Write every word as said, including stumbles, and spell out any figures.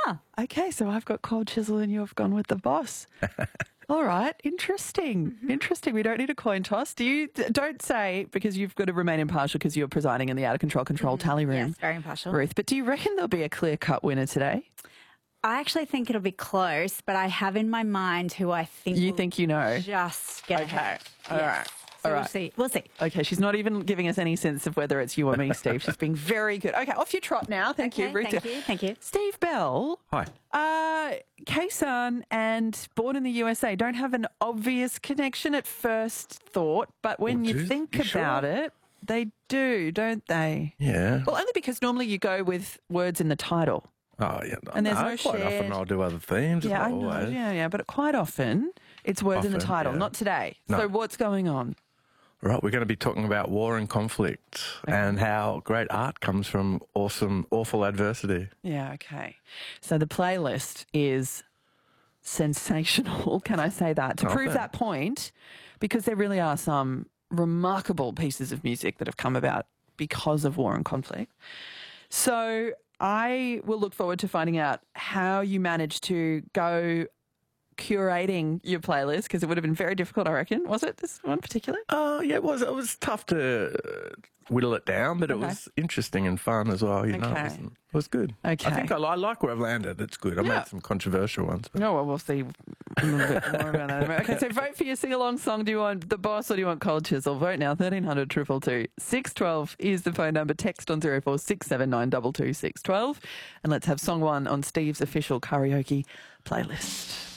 Ah. Okay, so I've got Cold Chisel and you've gone with The Boss. All right, interesting. Mm-hmm. Interesting. We don't need a coin toss. Do you? Don't say, because you've got to remain impartial because you're presiding in the out of control control mm-hmm. tally room. Yes, very impartial. Ruth, but do you reckon there'll be a clear-cut winner today? I actually think it'll be close, but I have in my mind who I think You think you know? Just get okay. ahead. All yes. right. So All we'll right. see. We'll see. Okay, she's not even giving us any sense of whether it's you or me, Steve. She's being very good. Okay, off you trot now. Thank okay, you, Ruth. Thank you. Thank you. Steve Bell. Hi. Uh, Khe-Sanh and Born in the U S A don't have an obvious connection at first thought, but when well, you do, think you about sure? it, they do, don't they? Yeah. Well, only because normally you go with words in the title. Oh, yeah. No, and there's no, no quite shared... often I'll do other themes. Yeah, not I know. Always. Yeah, yeah, but quite often it's words often, in the title, yeah. not today. No. So what's going on? Right, we're going to be talking about war and conflict okay. and how great art comes from awesome, awful adversity. Yeah, okay. So the playlist is sensational, can I say that? To oh, prove fair. that point, because there really are some remarkable pieces of music that have come about because of war and conflict. So I will look forward to finding out how you managed to go curating your playlist, because it would have been very difficult, I reckon. Was it this one particular? Oh, uh, yeah, it was. It was tough to uh, whittle it down, but okay. it was interesting and fun as well. You okay. know, it was, it was good. Okay. I think I, I like where I've landed. It's good. I yeah. made some controversial ones. But... No, well, we'll see a little bit more about that. Okay, so vote for your sing-along song. Do you want The Boss or do you want Cold Chisel? Vote now, thirteen hundred, two two two, six one two is the phone number. Text on zero four six seven nine two two six one two. And let's have song one on Steve's official karaoke playlist.